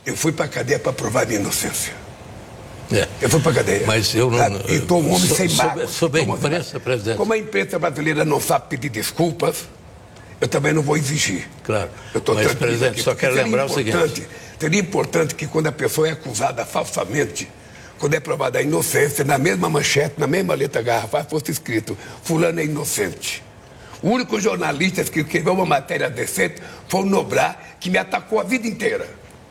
Eu fui para a cadeia para provar minha inocência. É. Eu fui para a cadeia. Mas eu não... E estou um homem sem mágoa. Sobre a imprensa, presidente. Como a imprensa brasileira não sabe pedir desculpas, eu também não vou exigir. Claro. Mas, presidente, só quero lembrar o seguinte. Seria importante que quando a pessoa é acusada falsamente, quando é provada a inocência, na mesma manchete, na mesma letra garrafal, fosse escrito: fulano é inocente. O único jornalista que escreveu uma matéria decente foi o Noblar, que me atacou a vida inteira.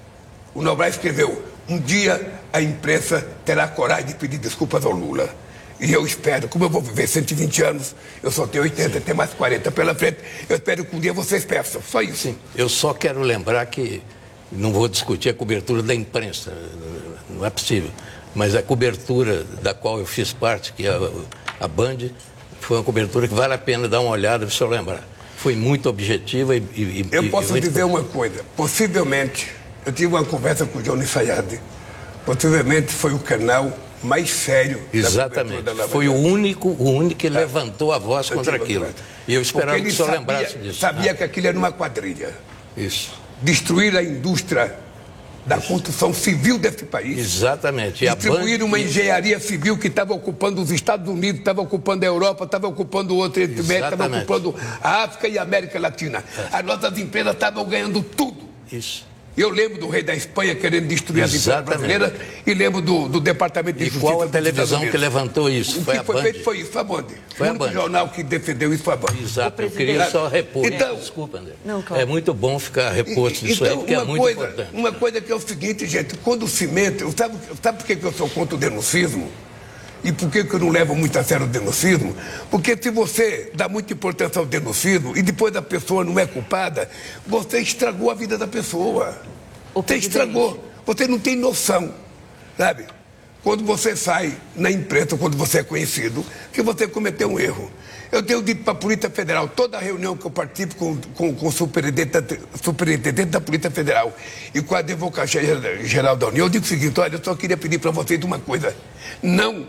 O Noblar escreveu: um dia a imprensa terá coragem de pedir desculpas ao Lula. E eu espero, como eu vou viver 120 anos, eu só tenho 80, tenho mais 40 pela frente, eu espero que um dia vocês peçam, só isso. Sim, eu só quero lembrar que não vou discutir a cobertura da imprensa, não é possível, mas a cobertura da qual eu fiz parte, que é a Band, foi uma cobertura que vale a pena dar uma olhada, para o senhor lembrar. Foi muito objetiva e eu posso muito... dizer uma coisa, possivelmente, eu tive uma conversa com o Johnny Sayad, possivelmente foi o canal mais sério. Exatamente, foi o único que levantou a voz contra aquilo. E eu esperava que o senhor lembrasse disso. Sabia que aquilo era uma quadrilha. Isso. Destruir a indústria da construção civil desse país. Exatamente. Distribuir uma engenharia civil que estava ocupando os Estados Unidos, estava ocupando a Europa, estava ocupando o outro estava ocupando a África e a América Latina. As nossas empresas estavam ganhando tudo. Isso. Eu lembro do rei da Espanha querendo destruir as empresas brasileiras e lembro do Departamento de Justiça. E qual a televisão que levantou isso? O que foi feito foi isso, foi a Band. Foi o único jornal que defendeu isso foi a Band. Exato, eu queria só repor. Então, desculpa, André. Não, claro. É muito bom ficar reposto isso aí, porque é muito importante. Uma coisa que é o seguinte, gente, quando o cimento... Sabe por que eu sou contra o denuncismo? E por que eu não levo muito a sério o denuncismo? Porque se você dá muita importância ao denuncismo e depois a pessoa não é culpada, você estragou a vida da pessoa. Você estragou. Você não tem noção, sabe? Quando você sai na imprensa, quando você é conhecido, que você cometeu um erro. Eu tenho dito para a Polícia Federal, toda reunião que eu participo com o superintendente da Polícia Federal e com a Advocacia Geral da União, eu digo o seguinte: olha, eu só queria pedir para vocês uma coisa. Não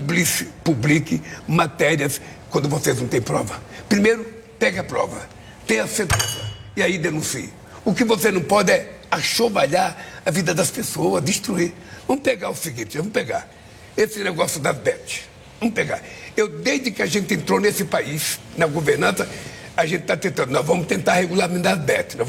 publique matérias quando vocês não têm prova. Primeiro, pegue a prova, tenha certeza e aí denuncie. O que você não pode é achovalhar a vida das pessoas, destruir. Vamos pegar o seguinte, vamos pegar esse negócio das bets. Vamos pegar. Desde que a gente entrou nesse país, na governança, a gente está tentando, nós vamos tentar regulamentar as bets,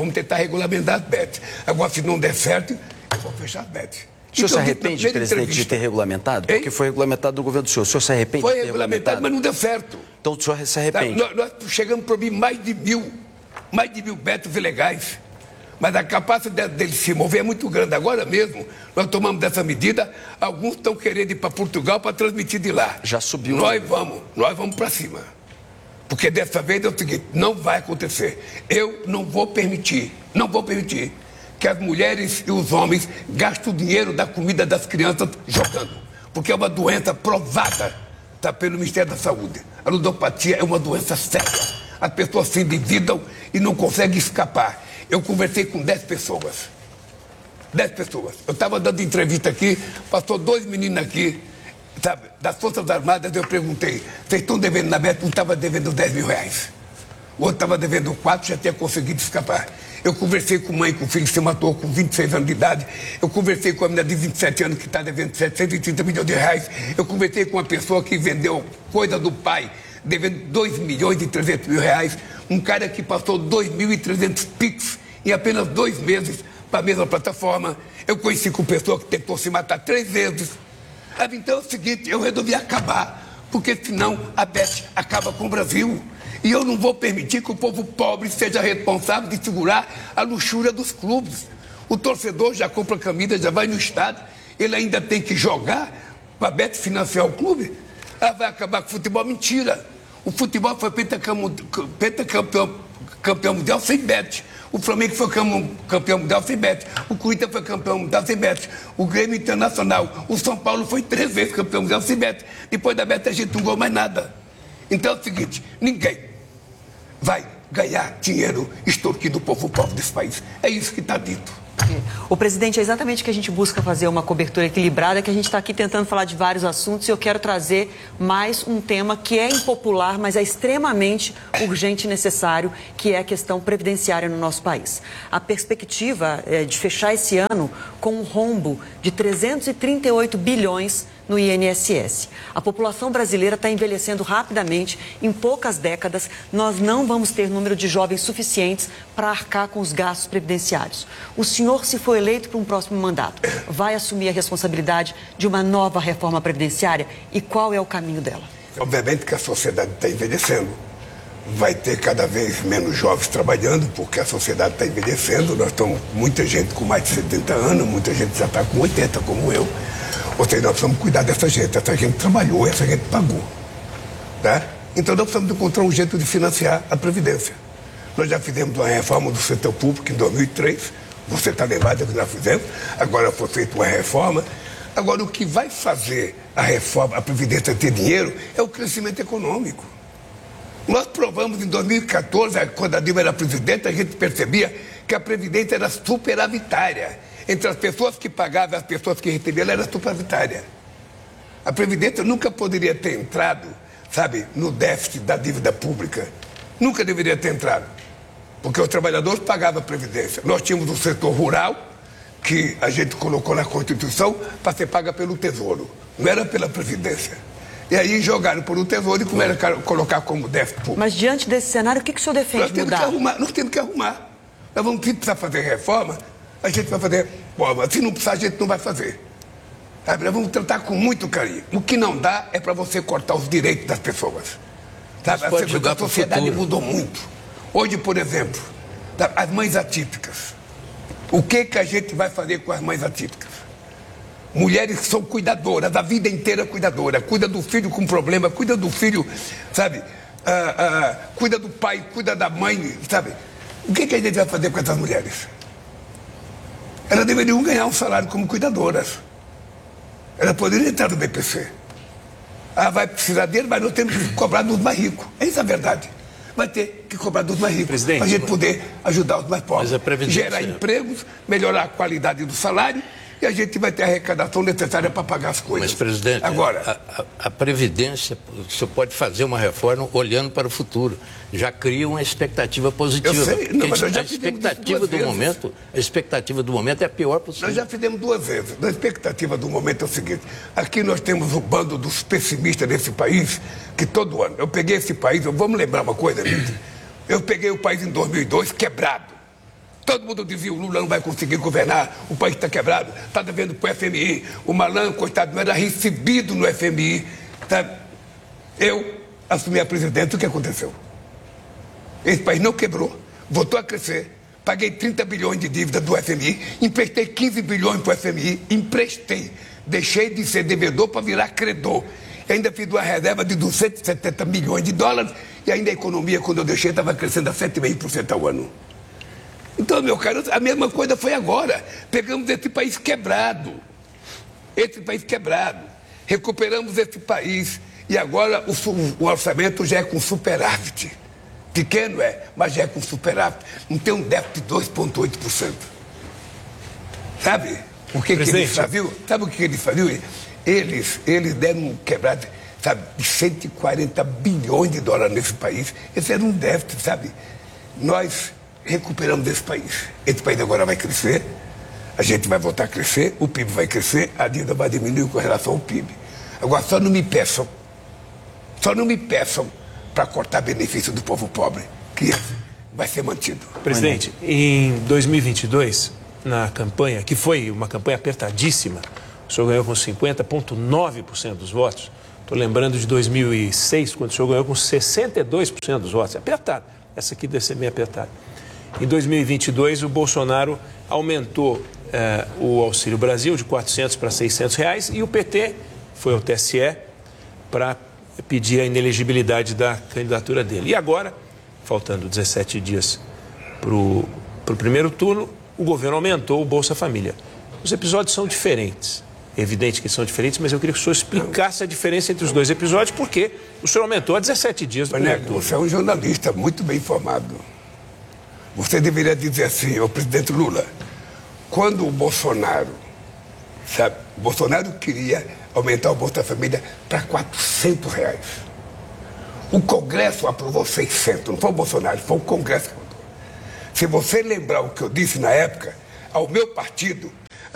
Agora, se não der certo, eu vou fechar as bets. O senhor se arrepende, presidente, de ter regulamentado? Porque foi regulamentado do governo do senhor. O senhor se arrepende de ter regulamentado? Mas não deu certo. Então o senhor se arrepende? Nós chegamos a proibir mais de mil betos ilegais. Mas a capacidade deles se mover é muito grande. Agora mesmo, nós tomamos dessa medida, alguns estão querendo ir para Portugal para transmitir de lá. Já subiu. Nós vamos para cima. Porque dessa vez é o seguinte, não vai acontecer. Eu não vou permitir que as mulheres e os homens gastem o dinheiro da comida das crianças jogando. Porque é uma doença provada, tá, pelo Ministério da Saúde. A ludopatia é uma doença séria. As pessoas se endividam e não conseguem escapar. Eu conversei com 10 pessoas. 10 pessoas. Eu estava dando entrevista aqui, passou 2 meninos aqui, sabe, das Forças Armadas, eu perguntei, vocês estão devendo na Bet? Um estava devendo 10 mil reais. O outro estava devendo 4, já tinha conseguido escapar. Eu conversei com mãe, com filho que se matou com 26 anos de idade. Eu conversei com a menina de 27 anos que está devendo 730 milhões de reais. Eu conversei com uma pessoa que vendeu coisa do pai, devendo 2 milhões e 300 mil reais. Um cara que passou 2.300 PIX em apenas 2 meses para a mesma plataforma. Eu conheci com pessoa que tentou se matar 3 vezes. Então é o seguinte, eu resolvi acabar, porque senão a Bet acaba com o Brasil. E eu não vou permitir que o povo pobre seja responsável de segurar a luxúria dos clubes. O torcedor já compra camisa, já vai no estádio, ele ainda tem que jogar para a Bet financiar o clube. Vai acabar com o futebol? Mentira. O futebol foi pentacampeão mundial sem Bet. O Flamengo foi campeão mundial sem Bet. O Corinthians foi campeão mundial sem Bet. O Grêmio Internacional. O São Paulo foi 3 vezes campeão mundial sem Bet. Depois da Bet a gente não ganhou mais nada. Então é o seguinte, ninguém vai ganhar dinheiro extorquindo o povo pobre desse país. É isso que está dito. O presidente, é exatamente que a gente busca fazer uma cobertura equilibrada, que a gente está aqui tentando falar de vários assuntos e eu quero trazer mais um tema que é impopular, mas é extremamente urgente e necessário, que é a questão previdenciária no nosso país. A perspectiva de fechar esse ano com um rombo de 338 bilhões no INSS. A população brasileira está envelhecendo rapidamente. Em poucas décadas, nós não vamos ter número de jovens suficientes para arcar com os gastos previdenciários. O senhor, se for eleito para um próximo mandato, vai assumir a responsabilidade de uma nova reforma previdenciária? E qual é o caminho dela? Obviamente que a sociedade está envelhecendo. Vai ter cada vez menos jovens trabalhando, porque a sociedade está envelhecendo. Nós estamos muita gente com mais de 70 anos, muita gente já está com 80, como eu. Ou seja, nós precisamos cuidar dessa gente. Essa gente trabalhou, essa gente pagou. Tá? Então nós precisamos encontrar um jeito de financiar a Previdência. Nós já fizemos uma reforma do setor público em 2003. Você está lembrado que nós fizemos. Agora foi feita uma reforma. Agora, o que vai fazer a reforma, a Previdência ter dinheiro, é o crescimento econômico. Nós provamos em 2014, quando a Dilma era presidente, a gente percebia que a Previdência era superavitária. Entre as pessoas que pagavam e as pessoas que recebiam, ela era superavitária. A Previdência nunca poderia ter entrado, sabe, no déficit da dívida pública. Nunca deveria ter entrado. Porque os trabalhadores pagavam a Previdência. Nós tínhamos o setor rural, que a gente colocou na Constituição para ser paga pelo Tesouro. Não era pela Previdência. E aí jogaram por um Tesouro e começaram a colocar como déficit público. Mas diante desse cenário, o que o senhor defende mudar? Nós temos que arrumar. Nós vamos precisar fazer reforma, a gente vai fazer. Bom, se não precisar, a gente não vai fazer. Sabe? Nós vamos tratar com muito carinho. O que não dá é para você cortar os direitos das pessoas. Sabe? A sociedade mudou muito. Hoje, por exemplo, as mães atípicas. O que a gente vai fazer com as mães atípicas? Mulheres que são cuidadoras, a vida inteira cuidadora. Cuida do filho com problema, cuida do filho, sabe? Cuida do pai, cuida da mãe, sabe? O que a gente vai fazer com essas mulheres? Elas deveriam ganhar um salário como cuidadoras. Elas poderiam entrar no BPC. Vai precisar dele, mas nós temos que cobrar dos mais ricos. Essa é a verdade. Vai ter que cobrar dos mais ricos, para a gente poder ajudar os mais pobres. Gerar empregos, melhorar a qualidade do salário e a gente vai ter a arrecadação necessária para pagar as coisas. Mas, presidente, agora, a Previdência, o senhor pode fazer uma reforma olhando para o futuro. Já cria uma expectativa positiva. Eu sei, não, mas a expectativa do momento é a pior possível. Nós já fizemos 2 vezes. A expectativa do momento é o seguinte: aqui nós temos o bando dos pessimistas desse país, que todo ano, eu peguei esse país, vamos lembrar uma coisa, gente. Eu peguei o país em 2002 quebrado. Todo mundo dizia: o Lula não vai conseguir governar, o país está quebrado, está devendo para o FMI. O malandro, coitado, não era recebido no FMI. Tá? Eu assumi a presidência, o que aconteceu? Esse país não quebrou, voltou a crescer. Paguei 30 bilhões de dívida do FMI, emprestei 15 bilhões para o FMI, emprestei. Deixei de ser devedor para virar credor. E ainda fiz uma reserva de 270 milhões de dólares e ainda a economia, quando eu deixei, estava crescendo a 7,5% ao ano. Então, meu caro, a mesma coisa foi agora. Pegamos esse país quebrado. Recuperamos esse país. E agora o orçamento já é com superávit. Pequeno mas já é com superávit. Não tem um déficit de 2,8%. Sabe o que eles faziam? Sabe o que eles faziam? Eles deram um quebrado, sabe, de 140 bilhões de dólares nesse país. Esse era um déficit, sabe? Nós recuperamos esse país. Esse país agora vai crescer, a gente vai voltar a crescer, o PIB vai crescer, a dívida vai diminuir com relação ao PIB. Agora, só não me peçam para cortar benefício do povo pobre, que vai ser mantido. Presidente, em 2022, na campanha, que foi uma campanha apertadíssima, o senhor ganhou com 50,9% dos votos. Estou lembrando de 2006, quando o senhor ganhou com 62% dos votos. É apertado. Essa aqui deve ser meio apertada. Em 2022, o Bolsonaro aumentou o Auxílio Brasil de R$400 para R$600 e o PT foi ao TSE para pedir a inelegibilidade da candidatura dele. E agora, faltando 17 dias para o primeiro turno, o governo aumentou o Bolsa Família. Os episódios são diferentes. É evidente que são diferentes, mas eu queria que o senhor explicasse a diferença entre os dois episódios, porque o senhor aumentou a 17 dias do primeiro turno. Você é um jornalista muito bem informado. Você deveria dizer assim: o presidente Lula, quando o Bolsonaro, sabe, o Bolsonaro queria aumentar o Bolsa Família para R$400. O Congresso aprovou 600, não foi o Bolsonaro, foi o Congresso que aprovou. Se você lembrar o que eu disse na época, ao meu partido,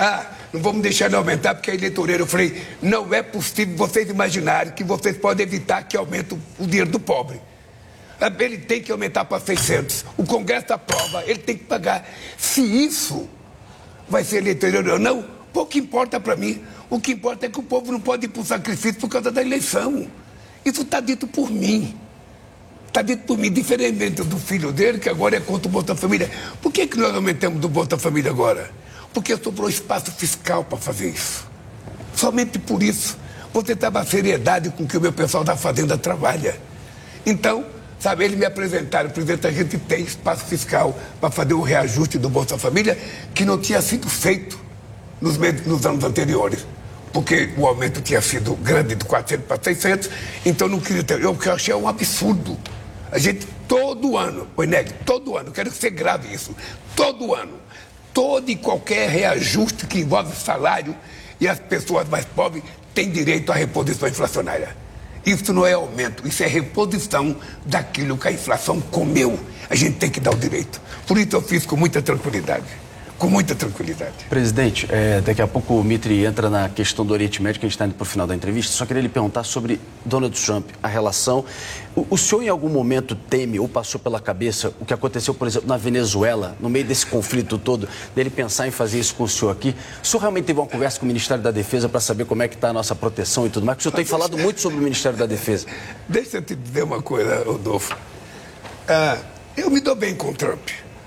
não vamos deixar ele aumentar porque é eleitoreiro. Eu falei, não é possível vocês imaginarem que vocês podem evitar que aumente o dinheiro do pobre. Ele tem que aumentar para 600. O Congresso aprova, ele tem que pagar. Se isso vai ser eleitoreiro ou não, pouco importa para mim. O que importa é que o povo não pode ir para o sacrifício por causa da eleição. Isso está dito por mim. Está dito por mim, diferentemente do filho dele, que agora é contra o Bolsa Família. Por que nós aumentamos o Bolsa Família agora? Porque sobrou espaço fiscal para fazer isso. Somente por isso. Você estava a seriedade com que o meu pessoal da Fazenda trabalha. Então, sabe, eles me apresentaram, presidente, a gente tem espaço fiscal para fazer o reajuste do Bolsa Família que não tinha sido feito nos anos anteriores. Porque o aumento tinha sido grande de 400 para 600, então não queria ter. Eu achei um absurdo. A gente, todo ano, todo ano, quero que você grave isso, todo ano, todo e qualquer reajuste que envolve salário e as pessoas mais pobres têm direito à reposição inflacionária. Isso não é aumento, isso é reposição daquilo que a inflação comeu. A gente tem que dar o direito. Por isso eu fiz com muita tranquilidade. Com muita tranquilidade. Presidente, daqui a pouco o Mitri entra na questão do Oriente Médio, que a gente está indo para o final da entrevista. Só queria lhe perguntar sobre Donald Trump, a relação. O senhor em algum momento teme ou passou pela cabeça o que aconteceu, por exemplo, na Venezuela, no meio desse conflito todo, dele pensar em fazer isso com o senhor aqui? O senhor realmente teve uma conversa com o Ministério da Defesa para saber como é que está a nossa proteção e tudo mais? Porque o senhor tem falado muito sobre o Ministério da Defesa. Deixa eu te dizer uma coisa, Rodolfo. Eu me dou bem com o Trump.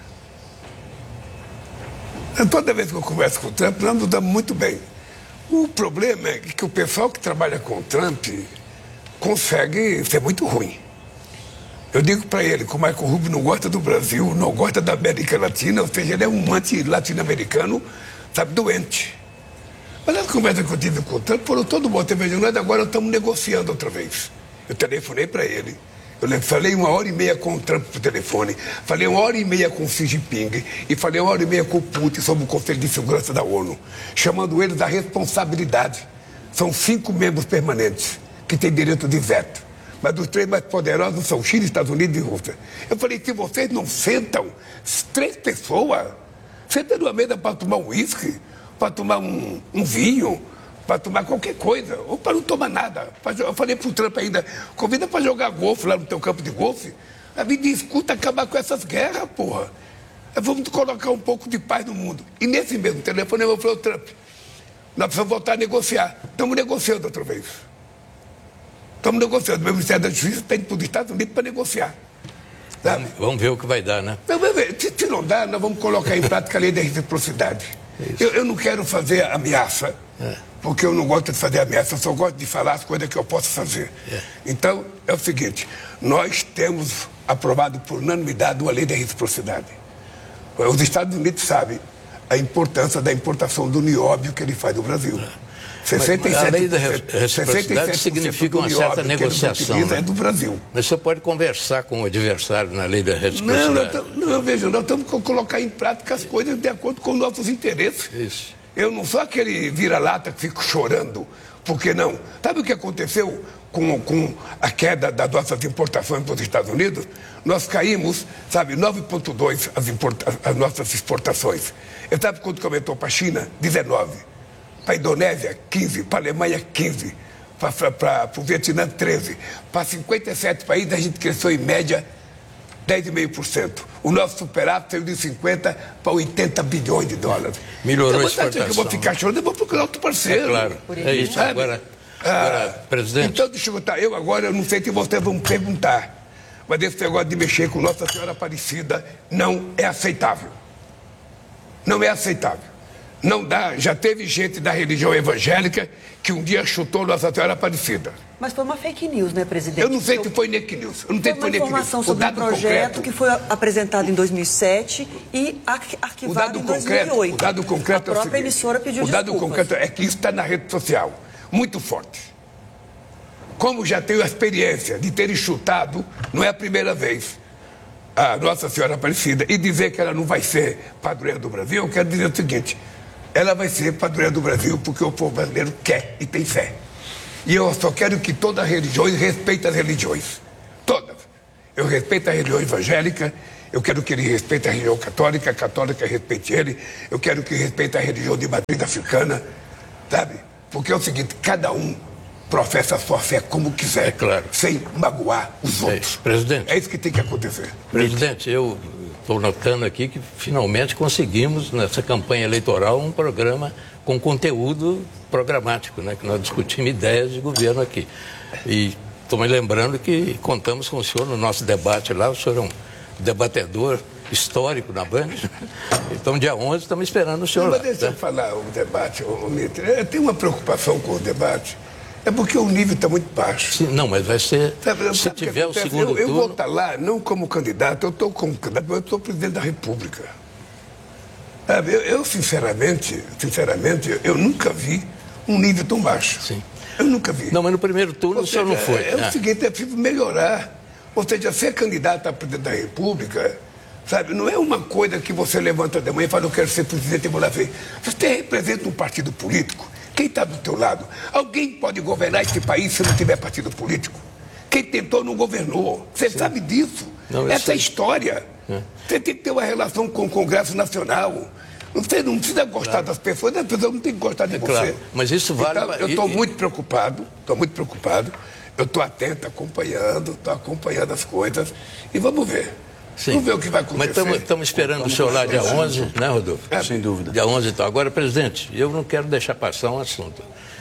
Toda vez que eu converso com o Trump, nós nos damos muito bem. O problema é que o pessoal que trabalha com o Trump consegue ser muito ruim. Eu digo para ele que o Marco Rubio não gosta do Brasil, não gosta da América Latina, ou seja, ele é um anti-latino-americano, sabe, doente. Mas as conversas que eu tive com o Trump foram todo bom. Nós agora estamos negociando outra vez. Eu telefonei para ele. Eu falei 1h30 com o Trump por telefone, falei 1h30 com o Xi Jinping e falei 1h30 com o Putin sobre o Conselho de Segurança da ONU, chamando eles da responsabilidade. São 5 membros permanentes que têm direito de veto, mas os 3 mais poderosos são Chile, Estados Unidos e Rússia. Eu falei, se vocês não sentam, 3 pessoas, sentam numa mesa para tomar um uísque, para tomar um vinho, para tomar qualquer coisa, ou para não tomar nada. Eu falei para o Trump ainda, convida para jogar golfe lá no teu campo de golfe. A me discuta acabar com essas guerras, porra. Vamos colocar um pouco de paz no mundo. E nesse mesmo telefone eu falei, Trump, nós precisamos voltar a negociar. Estamos negociando outra vez. Estamos negociando. O meu Ministério da Justiça tem para os Estados Unidos para negociar. Sabe? Vamos ver o que vai dar, né? Se não dá, nós vamos colocar em prática a lei da reciprocidade. Eu não quero fazer ameaça, porque eu não gosto de fazer ameaça, eu só gosto de falar as coisas que eu posso fazer. Então, é o seguinte, nós temos aprovado por unanimidade uma lei da reciprocidade. Os Estados Unidos sabem a importância da importação do nióbio que ele faz do Brasil. 67%, a lei da reciprocidade significa uma certa negociação, né? É do Brasil. Mas você pode conversar com o adversário na lei da reciprocidade. Não, veja, nós temos que colocar em prática as coisas de acordo com os nossos interesses. Isso. Eu não sou aquele vira-lata que fico chorando, porque não. Sabe o que aconteceu com a queda das nossas importações para os Estados Unidos? Nós caímos, sabe, 9,2% as nossas exportações. E sabe quanto que aumentou para a China? 19%. Para a Indonésia, 15%. Para a Alemanha, 15%. Para o Vietnã, 13%. Para 57 países, a gente cresceu em média 10,5%. O nosso superávit saiu de 50 para 80 bilhões de dólares. Melhorou a exportação. Eu vou ficar chorando, eu vou procurar outro parceiro. É claro. É isso. Agora, presidente. Então, deixa eu botar. Eu não sei se vocês vão perguntar, mas esse negócio de mexer com Nossa Senhora Aparecida não é aceitável. Não é aceitável. Não dá. Já teve gente da religião evangélica que um dia chutou Nossa Senhora Aparecida. Mas foi uma fake news, né, presidente? Eu não sei se foi fake news. Eu não sei se foi fake news. Informação sobre um projeto que foi apresentado em 2007 e arquivado em 2008. O dado concreto a própria emissora pediu desculpas. O dado concreto é que isso está na rede social, muito forte. Como já tenho a experiência de ter chutado, não é a primeira vez, a Nossa Senhora Aparecida, e dizer que ela não vai ser padroeira do Brasil, eu quero dizer o seguinte, ela vai ser padroeira do Brasil porque o povo brasileiro quer e tem fé. E eu só quero que todas as religiões respeitem as religiões. Todas. Eu respeito a religião evangélica, Eu quero que ele respeite a religião católica, a católica respeite ele. Eu quero que ele respeite a religião de matriz africana, sabe? Porque é o seguinte, cada um professa a sua fé como quiser, claro, sem magoar os outros. Presidente. É isso que tem que acontecer. Presidente, eu estou notando aqui que finalmente conseguimos, nessa campanha eleitoral, um programa com conteúdo programático, né? Que nós discutimos ideias de governo aqui. E estou me lembrando que contamos com o senhor no nosso debate lá, o senhor é um debatedor histórico na Band. Então, dia 11, estamos esperando o senhor. Mas deixa eu falar o debate, Mitre. Eu tenho uma preocupação com o debate. É porque o nível está muito baixo. Sim, não, mas vai ser... se que tiver o segundo turno... Eu vou estar lá, não como candidato, eu estou como candidato, mas eu sou presidente da República. Sabe, eu sinceramente, eu nunca vi um nível tão baixo. Sim. Eu nunca vi. Não, mas no primeiro turno o senhor não foi. É o seguinte, é preciso melhorar. Ou seja, ser candidato a presidente da República, sabe, não é uma coisa que você levanta de manhã e fala, eu quero ser presidente e vou lá ver. Você representa um partido político. Quem está do teu lado? Alguém pode governar esse país se não tiver partido político? Quem tentou não governou. Você sabe disso. Não, essa é a história. Você tem que ter uma relação com o Congresso Nacional. Você não precisa gostar das pessoas, as pessoas não têm que gostar de você. Claro, mas isso vale... Então, eu estou muito preocupado, eu estou atento, acompanhando as coisas e vamos ver. Sim. Vamos ver o que vai acontecer. Mas estamos esperando o senhor lá dia 11, né, Rodolfo? Sem dúvida. Dia 11 então. Agora, presidente, eu não quero deixar passar um assunto.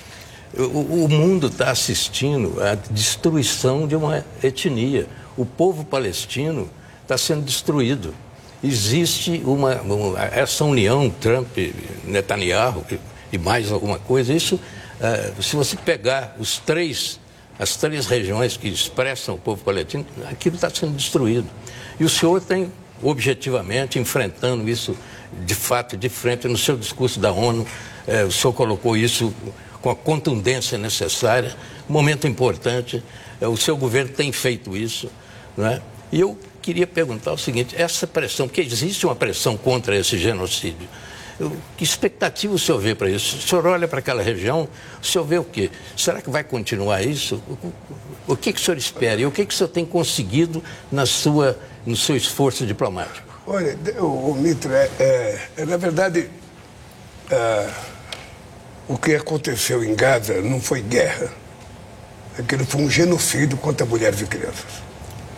O mundo está assistindo à destruição de uma etnia. O povo palestino está sendo destruído. Existe essa união Trump-Netanyahu e mais alguma coisa. Isso, se você pegar as três regiões que expressam o povo palestino, aquilo está sendo destruído. E o senhor tem, objetivamente, enfrentando isso de fato, de frente, no seu discurso da ONU, o senhor colocou isso com a contundência necessária, um momento importante, o seu governo tem feito isso, não é? E eu queria perguntar o seguinte, essa pressão, porque existe uma pressão contra esse genocídio, que expectativa o senhor vê para isso? O senhor olha para aquela região, o senhor vê o quê? Será que vai continuar isso? O que o senhor espera e o que o senhor tem conseguido no seu esforço diplomático? Olha, o Mitre, na verdade, o que aconteceu em Gaza não foi guerra. Aquilo foi um genocídio contra mulheres e crianças.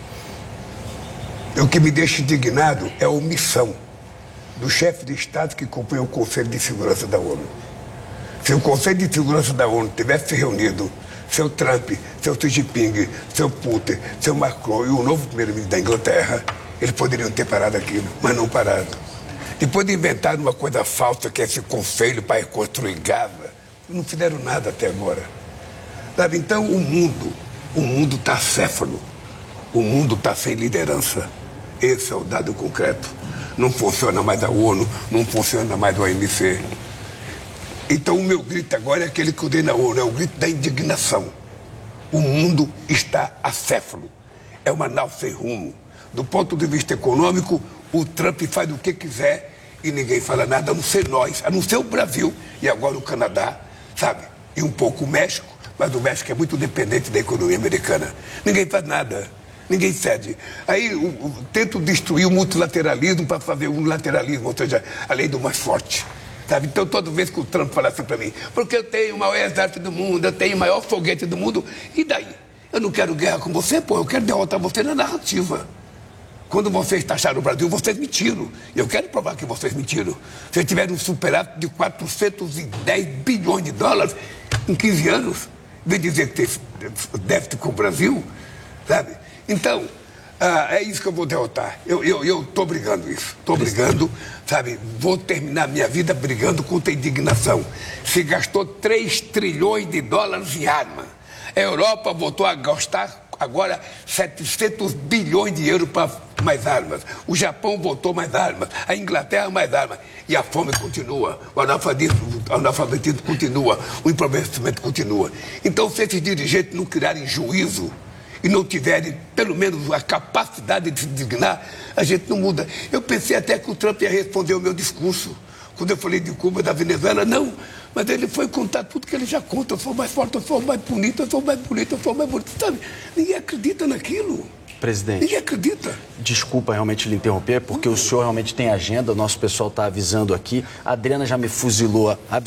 O que me deixa indignado é a omissão do chefe de Estado que compõe o Conselho de Segurança da ONU. Se o Conselho de Segurança da ONU tivesse reunido seu Trump, seu Xi Jinping, seu Putin, seu Macron e o novo primeiro-ministro da Inglaterra, eles poderiam ter parado aquilo, mas não pararam. Depois de inventar uma coisa falsa, que é esse conselho para reconstruir Gaza, não fizeram nada até agora. Sabe? Então, o mundo está acéfalo. O mundo está sem liderança. Esse é o dado concreto. Não funciona mais a ONU, não funciona mais a OMC. Então, o meu grito agora é aquele que eu dei na ONU, é o grito da indignação. O mundo está acéfalo. É uma nau sem rumo. Do ponto de vista econômico, o Trump faz o que quiser e ninguém fala nada, a não ser nós, a não ser o Brasil e agora o Canadá, sabe? E um pouco o México, mas o México é muito dependente da economia americana. Ninguém faz nada, ninguém cede. Aí tento destruir o multilateralismo para fazer o unilateralismo, ou seja, a lei do mais forte. Sabe? Então, toda vez que o Trump fala assim para mim, porque eu tenho o maior exército do mundo, eu tenho o maior foguete do mundo, e daí? Eu não quero guerra com você, pô, eu quero derrotar você na narrativa. Quando vocês taxaram o Brasil, vocês mentiram. Eu quero provar que vocês mentiram. Vocês tiveram um superávit de 410 bilhões de dólares em 15 anos. Vem dizer que tem déficit com o Brasil, sabe? Então, é isso que eu vou derrotar. Eu estou brigando isso. Estou brigando, sabe? Vou terminar minha vida brigando contra a indignação. Se gastou 3 trilhões de dólares em arma. A Europa voltou a gastar agora 700 bilhões de euros para mais armas. O Japão botou mais armas. A Inglaterra mais armas. E a fome continua. O analfabetismo continua. O empobrecimento continua. Então, se esses dirigentes não criarem juízo e não tiverem, pelo menos, a capacidade de se indignar, a gente não muda. Eu pensei até que o Trump ia responder o meu discurso. Quando eu falei de Cuba, da Venezuela, não. Mas ele foi contar tudo que ele já conta. Eu sou mais forte, eu sou mais bonito, eu sou mais bonito, eu sou mais bonito. Sabe? Ninguém acredita naquilo. Presidente. Ninguém acredita. Desculpa realmente lhe interromper, porque o senhor realmente tem agenda, o nosso pessoal está avisando aqui. A Adriana já me fuzilou